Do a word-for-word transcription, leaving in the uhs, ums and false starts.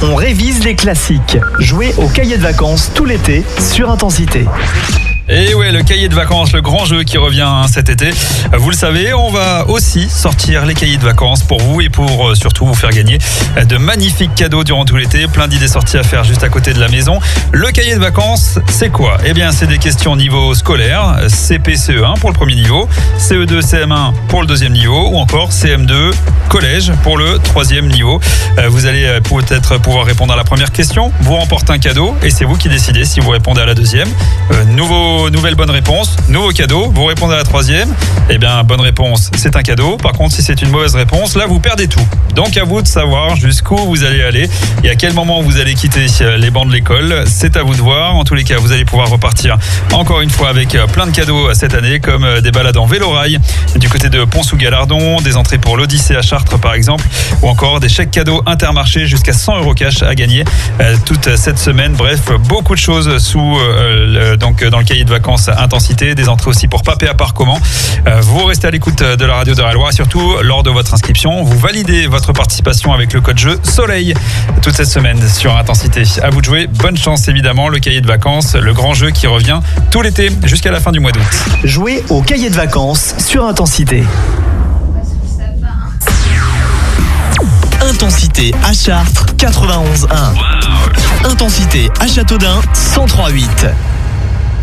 on révise les classiques. Jouez au cahier de vacances tout l'été sur Intensité. Et ouais, le cahier de vacances, le grand jeu qui revient cet été. Vous le savez, on va aussi sortir les cahiers de vacances pour vous et pour euh, surtout vous faire gagner de magnifiques cadeaux durant tout l'été. Plein d'idées sorties à faire juste à côté de la maison. Le cahier de vacances, c'est quoi ? Eh bien, c'est des questions niveau scolaire, C P C E un pour le premier niveau, C E deux C M un pour le deuxième niveau ou encore C M deux collège pour le troisième niveau. Euh, vous allez peut-être pouvoir répondre à la première question. Vous remportez un cadeau et c'est vous qui décidez si vous répondez à la deuxième. Euh, nouveau Nouvelle bonne réponse, nouveau cadeau. Vous répondez à la troisième. Eh bien, bonne réponse, c'est un cadeau. Par contre, si c'est une mauvaise réponse, là, vous perdez tout. Donc, à vous de savoir jusqu'où vous allez aller et à quel moment vous allez quitter les bancs de l'école. C'est à vous de voir. En tous les cas, vous allez pouvoir repartir encore une fois avec plein de cadeaux cette année, comme des balades en vélo-rail du côté de Pont-sous-Galardon, des entrées pour l'Odyssée à Chartres, par exemple, ou encore des chèques cadeaux Intermarché jusqu'à cent euros cash à gagner euh, toute cette semaine. Bref, beaucoup de choses sous euh, le, donc dans le cahier de vacances Intensité, des entrées aussi pour Papé à part comment. Euh, vous restez à l'écoute de la radio de Réalois et surtout lors de votre inscription, vous validez votre participation avec le code jeu Soleil toute cette semaine sur Intensité. À vous de jouer, bonne chance évidemment, le cahier de vacances, le grand jeu qui revient tout l'été jusqu'à la fin du mois d'août. Jouez au cahier de vacances sur Intensité. Intensité à Chartres quatre-vingt-onze un. Wow. Intensité à Châteaudun cent trois virgule huit.